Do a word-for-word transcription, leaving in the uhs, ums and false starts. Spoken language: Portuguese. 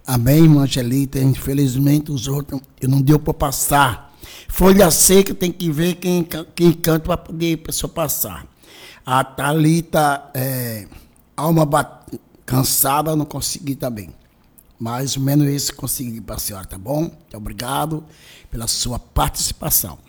Amém, irmã Angelita. Infelizmente, os outros não deu para passar. Folha seca tem que ver quem, quem canta para poder a pessoa passar. A Thalita, é, alma bat... cansada, não consegui também. Mais ou menos isso consegui para a senhora, tá bom? Muito obrigado pela sua participação.